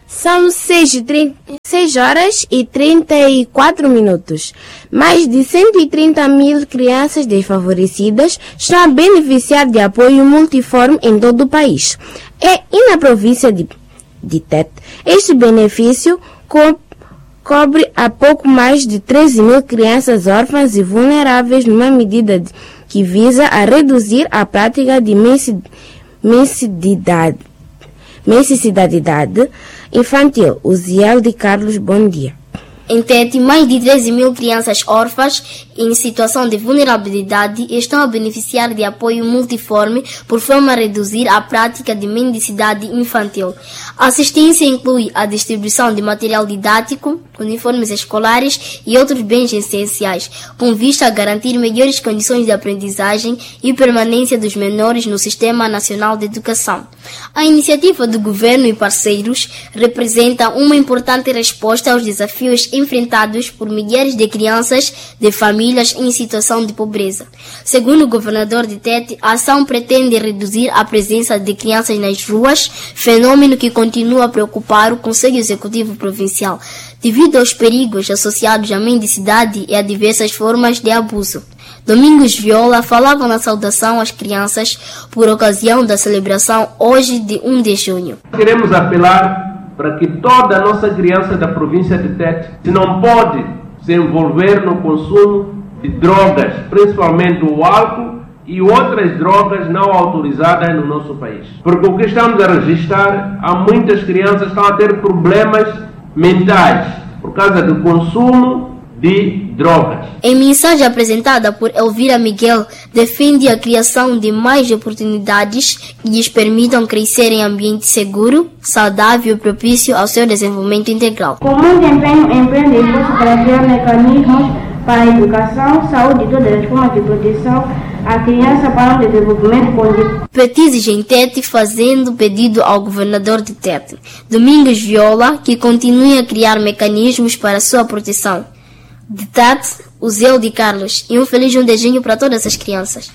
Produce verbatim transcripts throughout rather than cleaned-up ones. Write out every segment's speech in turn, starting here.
São seis horas e trinta e quatro minutos. Mais de cento e trinta mil crianças desfavorecidas estão a beneficiar de apoio multiforme em todo o país. E na província de, de Tete, este benefício co cobre a pouco mais de treze mil crianças órfãs e vulneráveis numa medida de, que visa a reduzir a prática de mensidade, mensidade infantil. Uziel de Carlos, bom dia. Em Tete, mais de treze mil crianças órfãs em situação de vulnerabilidade estão a beneficiar de apoio multiforme por forma a reduzir a prática de mendicidade infantil. A assistência inclui a distribuição de material didático, uniformes escolares e outros bens essenciais, com vista a garantir melhores condições de aprendizagem e permanência dos menores no Sistema Nacional de Educação. A iniciativa do governo e parceiros representa uma importante resposta aos desafios enfrentados por milhares de crianças de famílias em situação de pobreza. Segundo o governador de Tete, a ação pretende reduzir a presença de crianças nas ruas, fenômeno que continua a preocupar o Conselho Executivo Provincial, devido aos perigos associados à mendicidade e a diversas formas de abuso. Domingos Viola falava na saudação às crianças por ocasião da celebração hoje de primeiro de junho. Queremos apelar para que toda a nossa criança da província de Tete, se não pode se envolver no consumo de drogas, principalmente o álcool e outras drogas não autorizadas no nosso país. Porque o que estamos a registrar, há muitas crianças que estão a ter problemas mentais por causa do consumo de drogas. Em mensagem apresentada por Elvira Miguel, defende a criação de mais oportunidades que lhes permitam crescer em ambiente seguro, saudável e propício ao seu desenvolvimento integral. Com muito empenho, empreende esforço para criar mecanismos para a educação, saúde e todas as formas de proteção à criança para um desenvolvimento condicionado. Petizes em Tete fazendo pedido ao governador de Tete, Domingos Viola, que continue a criar mecanismos para sua proteção. De Tete, Uziel de Carlos, e um feliz um de para todas as crianças.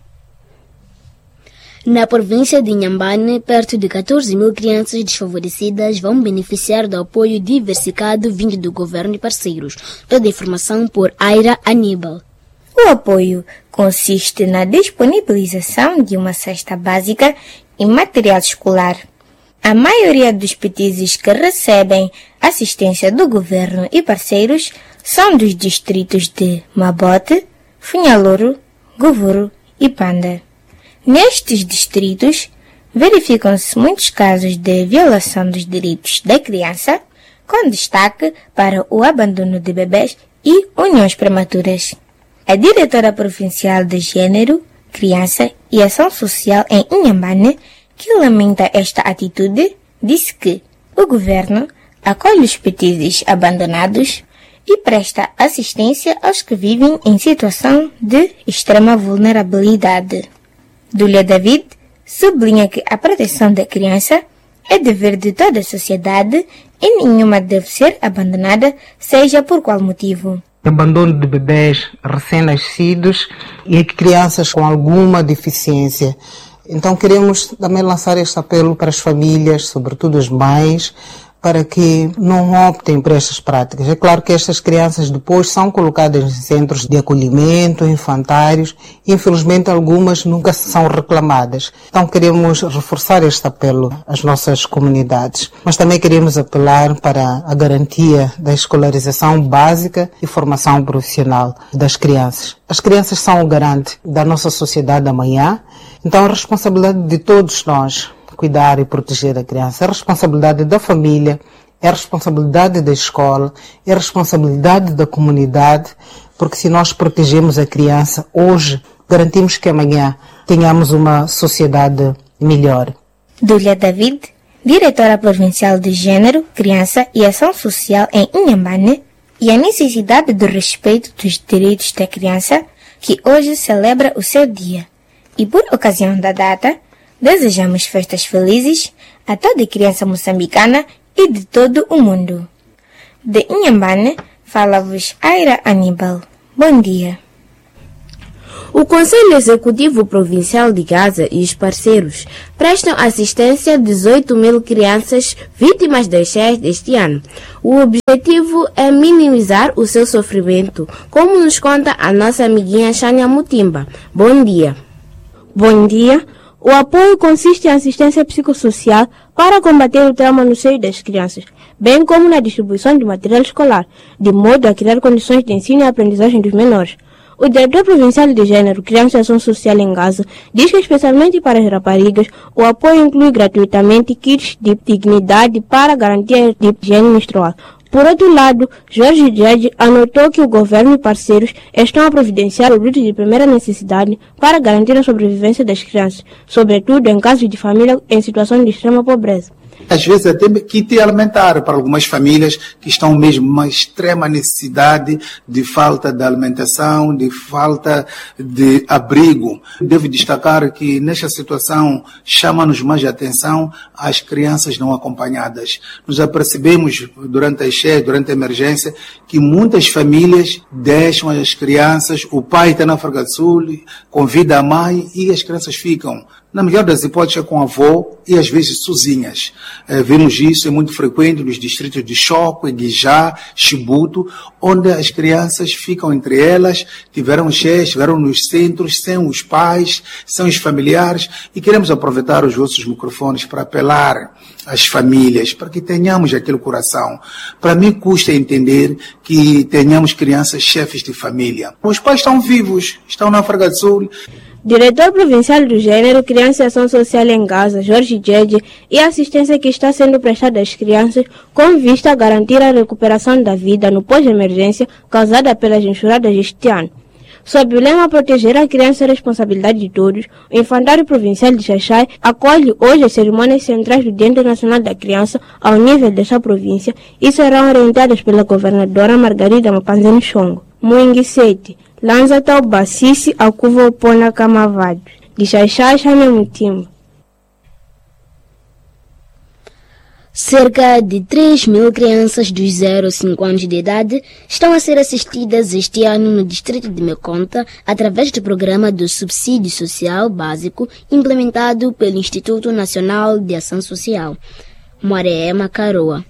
Na província de Inhambane, perto de catorze mil crianças desfavorecidas vão beneficiar do apoio diversificado vindo do governo e parceiros. Toda a informação por Aira Aníbal. O apoio consiste na disponibilização de uma cesta básica e material escolar. A maioria dos petizes que recebem assistência do governo e parceiros são dos distritos de Mabote, Funhalouro, Govuro e Panda. Nestes distritos, verificam-se muitos casos de violação dos direitos da criança, com destaque para o abandono de bebês e uniões prematuras. A diretora provincial de Gênero, Criança e Ação Social em Inhambane, que lamenta esta atitude, disse que o governo acolhe os petizes abandonados e presta assistência aos que vivem em situação de extrema vulnerabilidade. Dúlia David sublinha que a proteção da criança é dever de toda a sociedade e nenhuma deve ser abandonada, seja por qual motivo. Abandono de bebês recém-nascidos e crianças com alguma deficiência. Então queremos também lançar este apelo para as famílias, sobretudo as mães, para que não optem por estas práticas. É claro que estas crianças depois são colocadas em centros de acolhimento, infantários, e infelizmente algumas nunca são reclamadas. Então queremos reforçar este apelo às nossas comunidades. Mas também queremos apelar para a garantia da escolarização básica e formação profissional das crianças. As crianças são o garante da nossa sociedade amanhã, então a responsabilidade de todos nós cuidar e proteger a criança. É a responsabilidade da família, é a responsabilidade da escola, é a responsabilidade da comunidade, porque se nós protegemos a criança hoje, garantimos que amanhã tenhamos uma sociedade melhor. Dúlia David, diretora provincial de Gênero, Criança e Ação Social em Inhambane, e a necessidade do respeito dos direitos da criança, que hoje celebra o seu dia. E por ocasião da data, desejamos festas felizes a toda criança moçambicana e de todo o mundo. De Inhambane, fala-vos Aira Aníbal. Bom dia. O Conselho Executivo Provincial de Gaza e os parceiros prestam assistência a dezoito mil crianças vítimas das cheias deste ano. O objetivo é minimizar o seu sofrimento, como nos conta a nossa amiguinha Shania Mutimba. Bom dia. Bom dia. O apoio consiste em assistência psicossocial para combater o trauma no seio das crianças, bem como na distribuição de material escolar, de modo a criar condições de ensino e aprendizagem dos menores. O diretor provincial de Gênero, Criança e Ação Social em Gaza diz que, especialmente para as raparigas, o apoio inclui gratuitamente kits de dignidade para garantir a higiene menstrual. Por outro lado, Jorge Jade anotou que o governo e parceiros estão a providenciar produtos de primeira necessidade para garantir a sobrevivência das crianças, sobretudo em casos de família em situação de extrema pobreza. Às vezes até kit alimentar para algumas famílias que estão mesmo uma extrema necessidade de falta de alimentação, de falta de abrigo. Devo destacar que nesta situação chama-nos mais a atenção as crianças não acompanhadas. Nos apercebemos durante as cheias, durante a emergência, que muitas famílias deixam as crianças, o pai está na África do Sul, convida a mãe e as crianças ficam, na melhor das hipóteses, com a avó e às vezes sozinhas. É, vemos isso, é muito frequente nos distritos de Choco, Guijá, Chibuto, onde as crianças ficam entre elas, tiveram cheias, estiveram nos centros, sem os pais, sem os familiares, e queremos aproveitar os vossos microfones para apelar às famílias, para que tenhamos aquele coração. Para mim custa entender que tenhamos crianças chefes de família. Os pais estão vivos, estão na África do Sul. Diretor Provincial do Gênero, Criança e Ação Social em Gaza, Jorge Jade, e a assistência que está sendo prestada às crianças com vista a garantir a recuperação da vida no pós-emergência causada pelas enxurradas este ano. Sob o lema Proteger a Criança é responsabilidade de todos, o Infantário Provincial de Xai-Xai acolhe hoje as cerimônias centrais do Dia Internacional da Criança ao nível desta província e serão orientadas pela governadora Margarida Mapanzeni Chongo. Muingi sete. Lanza Tauba Sisi Akuva Opona Kamavado. De Xai-Xai, Shania Mutimba. Cerca de três mil crianças dos zero a cinco anos de idade estão a ser assistidas este ano no distrito de Mekonta através do programa do Subsídio Social Básico implementado pelo Instituto Nacional de Ação Social. Moreema Caroa.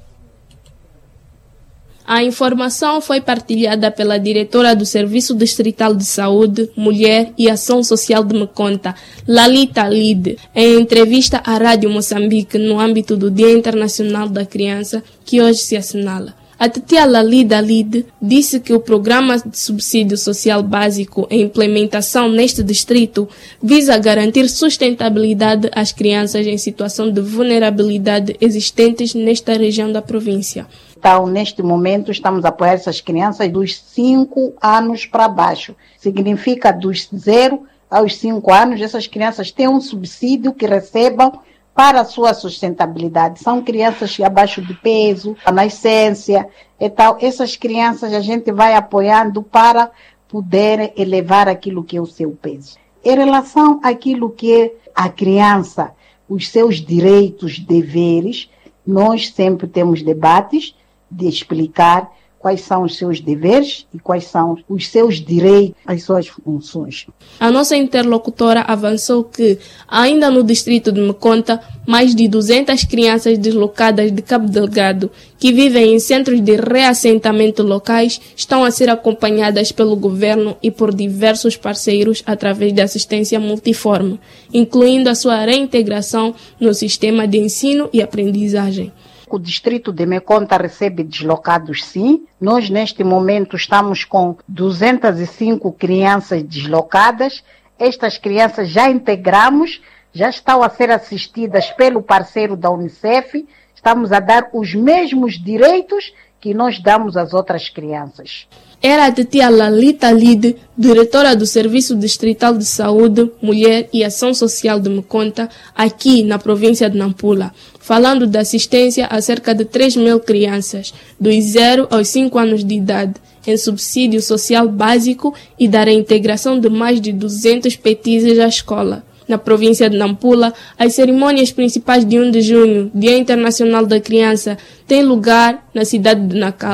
A informação foi partilhada pela diretora do Serviço Distrital de Saúde, Mulher e Ação Social de Mekonta, Lalita Lide, em entrevista à Rádio Moçambique no âmbito do Dia Internacional da Criança, que hoje se assinala. A titia Lalida Lide disse que o Programa de Subsídio Social Básico em implementação neste distrito visa garantir sustentabilidade às crianças em situação de vulnerabilidade existentes nesta região da província. Então, neste momento, estamos a apoiar essas crianças dos cinco anos para baixo. Significa dos zero aos cinco anos, essas crianças têm um subsídio que recebam para a sua sustentabilidade. São crianças abaixo de peso, a nascência. Então, essas crianças a gente vai apoiando para poder elevar aquilo que é o seu peso. Em relação àquilo que é a criança, os seus direitos, deveres, nós sempre temos debates de explicar quais são os seus deveres e quais são os seus direitos, as suas funções. A nossa interlocutora avançou que, ainda no distrito de Mekonta, mais de duzentas crianças deslocadas de Cabo Delgado, que vivem em centros de reassentamento locais, estão a ser acompanhadas pelo governo e por diversos parceiros através de assistência multiforme, incluindo a sua reintegração no sistema de ensino e aprendizagem. O distrito de Mekonta recebe deslocados, sim. Nós, neste momento, estamos com duzentas e cinco crianças deslocadas. Estas crianças já integramos, já estão a ser assistidas pelo parceiro da Unicef. Estamos a dar os mesmos direitos que nós damos às outras crianças. Era a titia Lalita Lide, diretora do Serviço Distrital de Saúde, Mulher e Ação Social de Mekonta, aqui na província de Nampula, falando da assistência a cerca de três mil crianças, dos zero aos cinco anos de idade, em subsídio social básico e da reintegração de mais de duzentos petizes à escola. Na província de Nampula, as cerimônias principais de primeiro de junho, Dia Internacional da Criança, têm lugar na cidade de Nacala,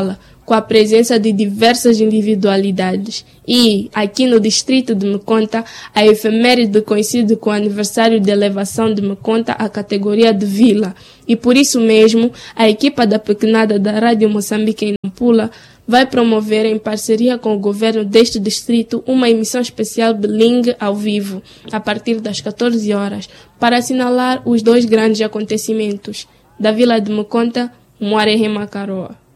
com a presença de diversas individualidades. E, aqui no distrito de Mekonta, a efeméride coincide com o aniversário de elevação de Mekonta à categoria de vila. E por isso mesmo, a equipa da Pequenada da Rádio Moçambique em Nampula vai promover, em parceria com o governo deste distrito, uma emissão especial bilingue ao vivo, a partir das catorze horas, para assinalar os dois grandes acontecimentos. Da Vila de Mekonta, Moarehe Macaroa.